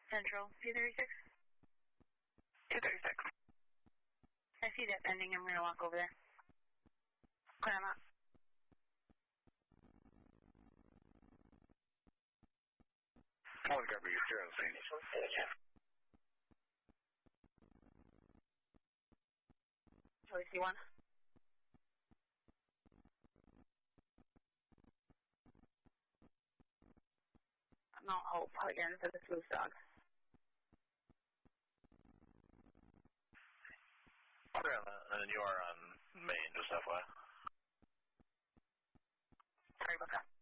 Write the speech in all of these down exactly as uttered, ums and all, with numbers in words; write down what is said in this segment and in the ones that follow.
Central, two thirty-six. two thirty-six. I see that pending. I'm going to walk over there. Clear, I'm out. One copy, you're still on the scene. O C one. Mount Hope again for the Sleuth dog. Okay, and you are on Main, just F Y I. Sorry about that.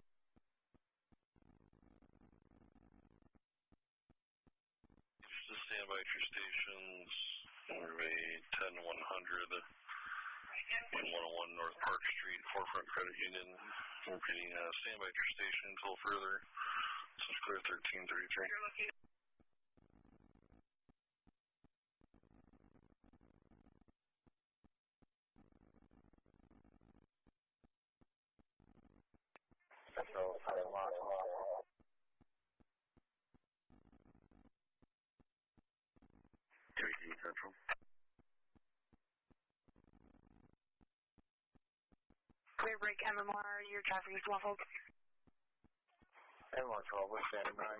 Just to stand by at your stations, Survey ten one hundred, one oh one North Park Street, Forefront Credit Union. Repeating, uh, stand by at your station until further. So it's clear thirteen thirty-three. You're looking. Central, Southern Lock. two eighty Central. Clear break M M R, your traffic is muffled. M one twelve, we're standing by.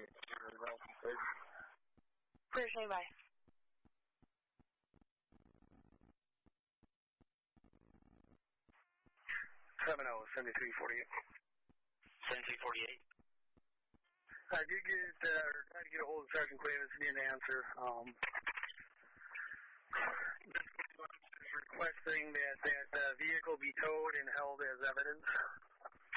Clear, stay by. seven oh, seventy-three forty-eight. seventy-three forty-eight. I did get, uh, or tried to get a hold of Sergeant Cuevas, he didn't answer. Um, requesting that that uh, vehicle be towed and held as evidence.